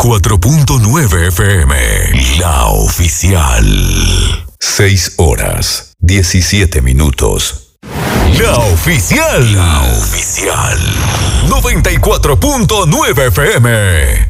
94.9 FM, la oficial. 6 horas, 17 minutos. La oficial. La oficial. 94.9 FM.